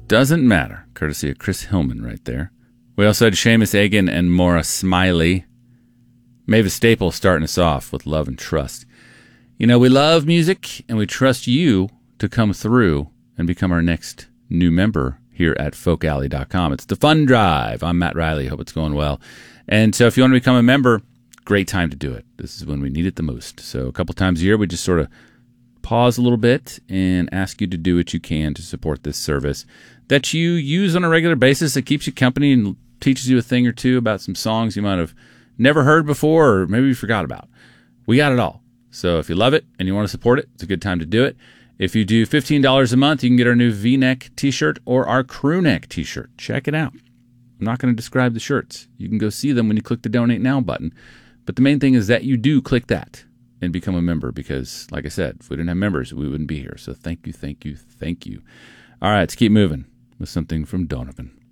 Doesn't matter. Courtesy of Chris Hillman right there. We also had Seamus Egan and Maura Smiley. Mavis Staples starting us off with Love and Trust. You know, we love music, and we trust you to come through and become our next new member here at folkalley.com. It's the Fun Drive. I'm Matt Riley. Hope it's going well. And so if you want to become a member, great time to do it. This is when we need it the most. So a couple times a year, we just sort of pause a little bit and ask you to do what you can to support this service that you use on a regular basis. That keeps you company and teaches you a thing or two about some songs you might have never heard before or maybe you forgot about. We got it all. So if you love it and you want to support it, it's a good time to do it. If you do $15 a month, you can get our new V-neck t-shirt or our crew neck t-shirt. Check it out. I'm not going to describe the shirts. You can go see them when you click the Donate Now button. But the main thing is that you do click that and become a member because, like I said, if we didn't have members, we wouldn't be here. So thank you, thank you, thank you. All right, let's keep moving with something from Donovan.